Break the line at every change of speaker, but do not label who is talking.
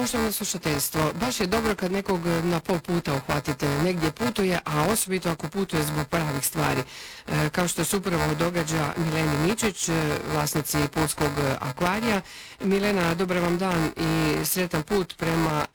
Poštovano slušateljstvo, baš je dobro kad nekog na pol puta uhvatite, negdje putuje, a osobito ako putuje zbog pravih stvari. Kao što se upravo događa Mileni Mičić, vlasnici Pulskog akvarija. Milena, dobar vam dan i sretan put prema